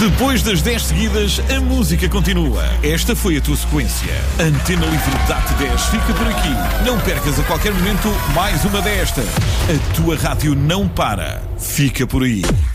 Depois das 10 seguidas, a música continua. Esta foi a tua sequência. Antena Livre DAT 10 fica por aqui. Não percas a qualquer momento mais uma desta. A tua rádio não para. Fica por aí.